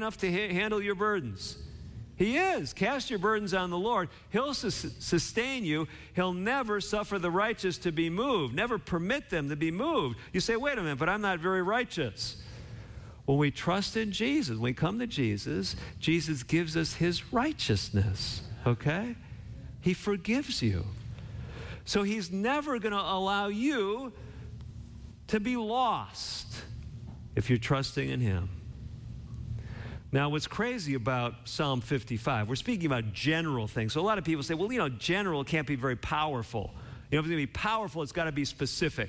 enough to handle your burdens? He is. Cast your burdens on the Lord. He'll sustain you. He'll never suffer the righteous to be moved, never permit them to be moved. You say, wait a minute, but I'm not very righteous. When we trust in Jesus, when we come to Jesus, Jesus gives us his righteousness, okay? He forgives you. So he's never going to allow you to be lost if you're trusting in him. Now, what's crazy about Psalm 55, we're speaking about general things. So a lot of people say, well, general can't be very powerful. If it's going to be powerful, it's got to be specific.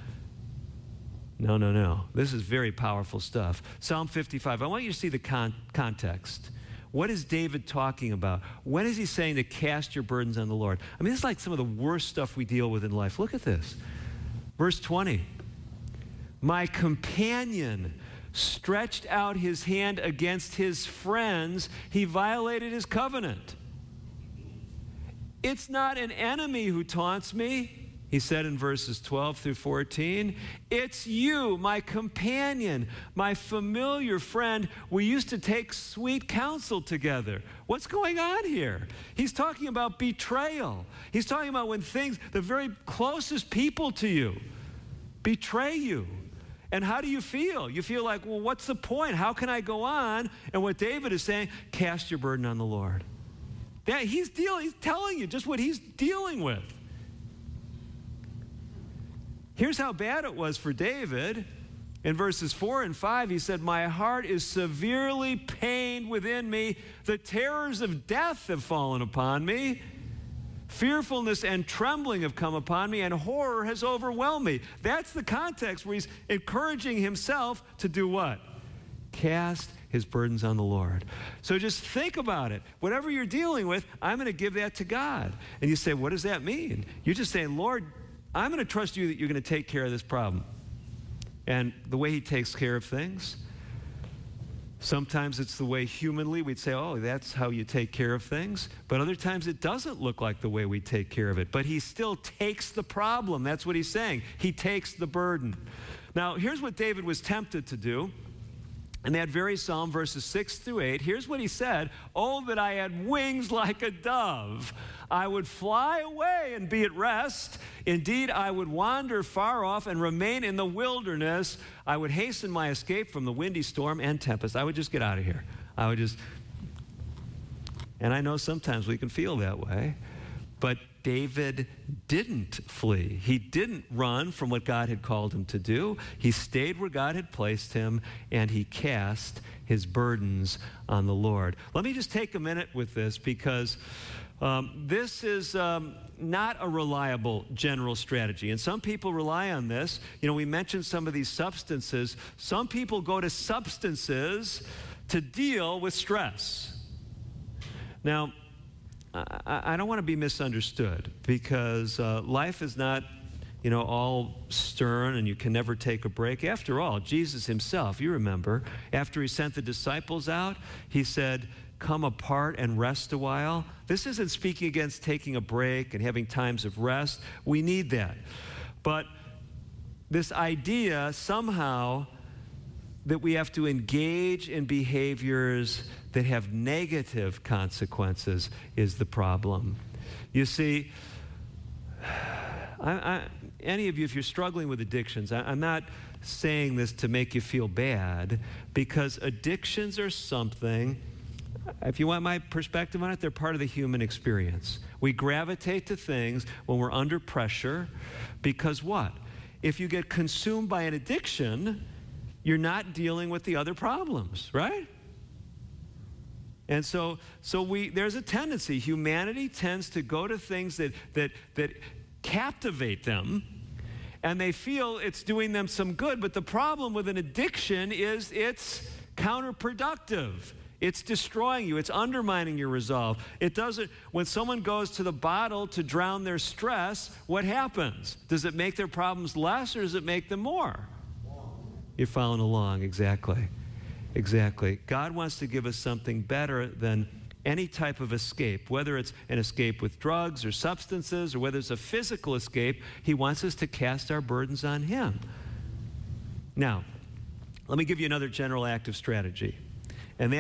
No. This is very powerful stuff. Psalm 55, I want you to see the context. What is David talking about? When is he saying to cast your burdens on the Lord? I mean, it's like some of the worst stuff we deal with in life. Look at this. Verse 20. My companion stretched out his hand against his friends. He violated his covenant. It's not an enemy who taunts me, he said in verses 12 through 14. It's you, my companion, my familiar friend. We used to take sweet counsel together. What's going on here? He's talking about betrayal. He's talking about when the very closest people to you, betray you. And how do you feel? You feel like, well, what's the point? How can I go on? And what David is saying, cast your burden on the Lord. He's telling you just what he's dealing with. Here's how bad it was for David. In verses 4 and 5, he said, my heart is severely pained within me. The terrors of death have fallen upon me. Fearfulness and trembling have come upon me, and horror has overwhelmed me. That's the context where he's encouraging himself to do what? Cast his burdens on the Lord. So just think about it. Whatever you're dealing with, I'm going to give that to God. And you say, what does that mean? You're just saying, Lord, I'm going to trust you that you're going to take care of this problem. And the way he takes care of things, sometimes it's the way humanly we'd say, oh, that's how you take care of things. But other times it doesn't look like the way we take care of it. But he still takes the problem. That's what he's saying. He takes the burden. Now, here's what David was tempted to do. In that very psalm, verses 6 through 8, here's what he said. Oh, that I had wings like a dove. I would fly away and be at rest. Indeed, I would wander far off and remain in the wilderness. I would hasten my escape from the windy storm and tempest. I would just get out of here. And I know sometimes we can feel that way, but David didn't flee. He didn't run from what God had called him to do. He stayed where God had placed him, and he cast his burdens on the Lord. Let me just take a minute with this, because this is not a reliable general strategy. And some people rely on this. We mentioned some of these substances. Some people go to substances to deal with stress. Now, I don't want to be misunderstood, because life is not, all stern and you can never take a break. After all, Jesus himself, you remember, after he sent the disciples out, he said, come apart and rest a while. This isn't speaking against taking a break and having times of rest. We need that. But this idea somehow that we have to engage in behaviors that have negative consequences is the problem. You see, any of you, if you're struggling with addictions, I'm not saying this to make you feel bad, because addictions are something, if you want my perspective on it, they're part of the human experience. We gravitate to things when we're under pressure, because what? If you get consumed by an addiction, you're not dealing with the other problems, right? And so there's a tendency. Humanity tends to go to things that captivate them, and they feel it's doing them some good. But the problem with an addiction is it's counterproductive. It's destroying you. It's undermining your resolve. It doesn't. When someone goes to the bottle to drown their stress, what happens? Does it make their problems less, or does it make them more? You're following along, exactly. Exactly. God wants to give us something better than any type of escape, whether it's an escape with drugs or substances, or whether it's a physical escape. He wants us to cast our burdens on him. Now, let me give you another general active strategy.